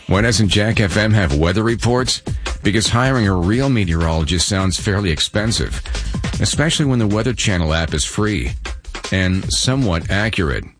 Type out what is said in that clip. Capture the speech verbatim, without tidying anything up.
Why doesn't Jack F M have weather reports? Because hiring a real meteorologist sounds fairly expensive, especially when the Weather Channel app is free and somewhat accurate.